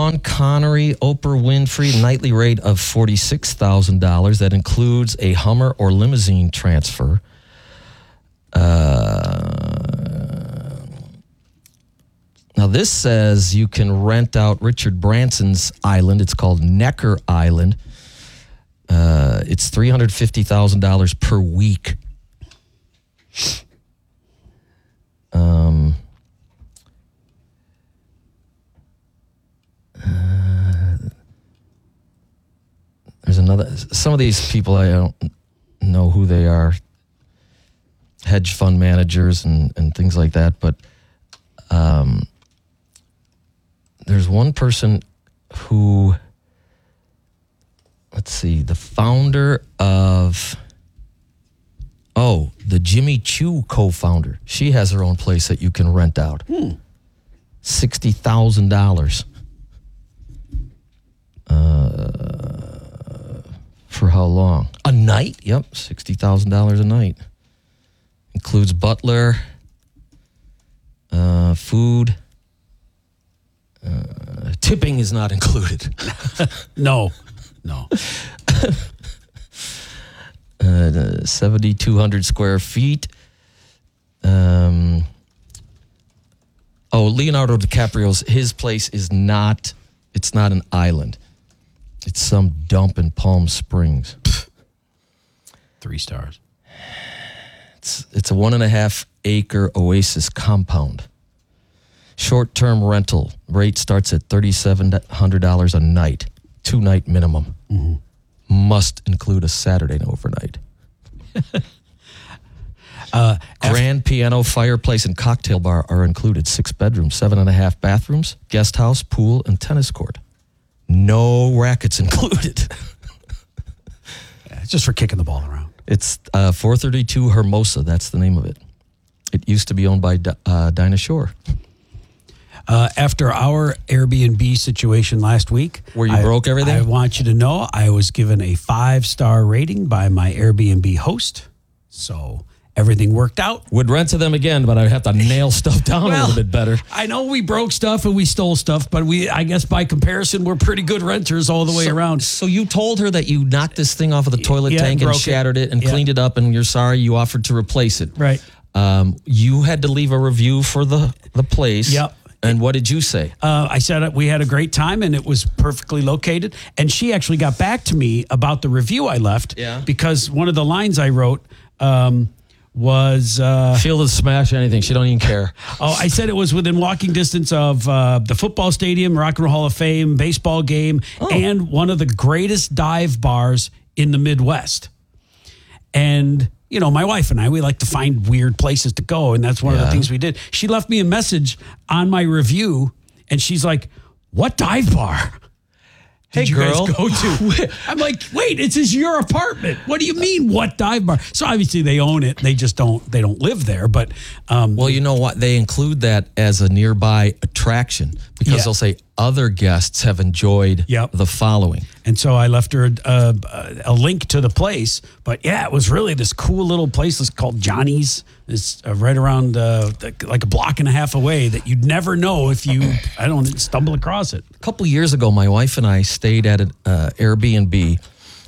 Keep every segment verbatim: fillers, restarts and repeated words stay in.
Sean Connery, Oprah Winfrey, nightly rate of forty-six thousand dollars. That includes a Hummer or limousine transfer. Uh, now, this says you can rent out Richard Branson's island. It's called Necker Island. Uh, it's three hundred fifty thousand dollars per week. Um, uh, there's another. Some of these people, I don't know who they are. Hedge fund managers and, and things like that. But um, there's one person who, let's see, the founder of, oh, the Jimmy Choo co-founder. She has her own place that you can rent out. Hmm. sixty thousand dollars. Uh, for how long? A night? Yep, sixty thousand dollars a night. Includes butler, uh, food. Uh, tipping is not included. No, no. uh, seventy-two hundred square feet. Um, oh, Leonardo DiCaprio's, his place is not, it's not an island. It's some dump in Palm Springs. Three stars. It's, it's a one and a half acre oasis compound. Short-term rental rate starts at thirty-seven hundred dollars a night, two night minimum. Mm-hmm. Must include a Saturday and overnight. uh, Grand piano, fireplace, and cocktail bar are included. Six bedrooms, seven and a half bathrooms, guest house, pool, and tennis court. No rackets included. Yeah, it's just for kicking the ball around. It's uh, four thirty-two Hermosa. That's the name of it. It used to be owned by uh, Dinah Shore. Uh, after our Airbnb situation last week, where you I, broke everything, I want you to know I was given a five-star rating by my Airbnb host. So everything worked out. Would rent to them again, but I'd have to nail stuff down well, a little bit better. I know we broke stuff and we stole stuff, but we, I guess by comparison, we're pretty good renters all the way so, around. So you told her that you knocked this thing off of the toilet yeah, tank and shattered it, it and yeah. cleaned it up, and you're sorry you offered to replace it. Right. Um, you had to leave a review for the, the place. Yep. And what did you say? Uh, I said we had a great time and it was perfectly located. And she actually got back to me about the review I left. Yeah. Because one of the lines I wrote um, was... Uh, Feel to smash anything. She don't even care. Oh, I said it was within walking distance of uh, the football stadium, Rock and Roll Hall of Fame, baseball game, oh. and one of the greatest dive bars in the Midwest. And... You know, my wife and I, we like to find weird places to go, and that's one yeah. of the things we did. She left me a message on my review, and she's like, what dive bar did hey, you girl. guys go to? I'm like, wait, this is your apartment. What do you mean, what dive bar? So obviously they own it. They just don't, they don't live there. But um, well, you know what? They include that as a nearby attraction because yeah. they'll say other guests have enjoyed yep. the following. And so I left her a, a link to the place. But yeah, it was really this cool little place. It's called Johnny's. It's uh, right around uh, like a block and a half away that you'd never know if you, I don't stumble across it. A couple of years ago, my wife and I stayed at an uh, Airbnb,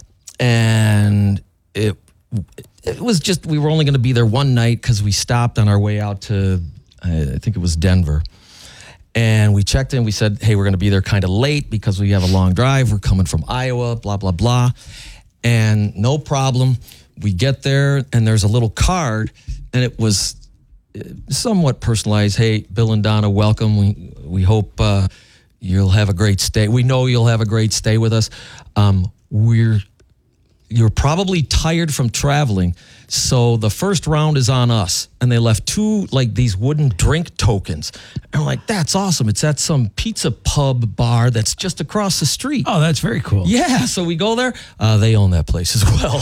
and it it was just, we were only going to be there one night because we stopped on our way out to, I think it was Denver. And we checked in. We said, hey, we're going to be there kind of late because we have a long drive. We're coming from Iowa, blah, blah, blah. And no problem. We get there, and there's a little card, and it was somewhat personalized. Hey, Bill and Donna, welcome. We we hope uh, you'll have a great stay. We know you'll have a great stay with us. Um, we're You're probably tired from traveling, so the first round is on us. And they left two, like, these wooden drink tokens. And I'm like, that's awesome. It's at some pizza pub bar that's just across the street. Oh, that's very cool. Yeah, so we go there. Uh, they own that place as well.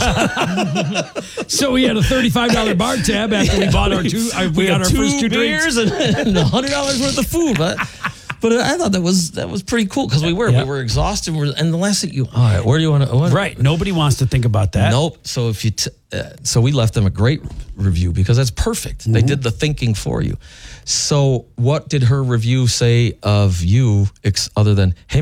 So we had a thirty-five dollars bar tab after yeah, we bought our two, uh, we, we got our two first two beers drinks. and one hundred dollars worth of food. But But I thought that was that was pretty cool because we were yeah. we were exhausted. We're, and the last thing you, all right, where do you want to? Right, nobody wants to think about that. Nope. So if you, t- uh, so we left them a great review because that's perfect. Mm-hmm. They did the thinking for you. So what did her review say of you, ex- other than, hey,